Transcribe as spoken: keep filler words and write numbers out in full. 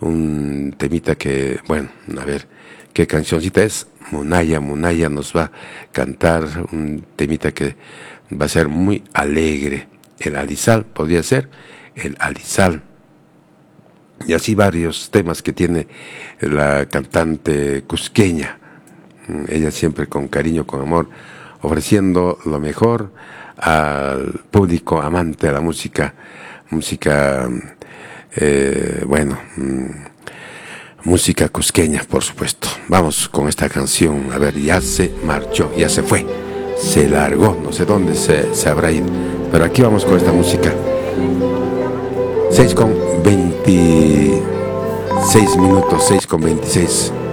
un temita que, bueno, a ver, ¿qué cancioncita es? Munaya, Munaya nos va a cantar un temita que va a ser muy alegre. El Alizal, podría ser el Alizal. Y así varios temas que tiene la cantante cusqueña. Ella siempre con cariño, con amor, ofreciendo lo mejor al público amante de la música. Música, eh, bueno, música cusqueña, por supuesto. Vamos con esta canción. A ver, ya se marchó, ya se fue, se largó, no sé dónde se, se habrá ido. Pero aquí vamos con esta música. seis con veintiséis minutos, seis con veintiséis.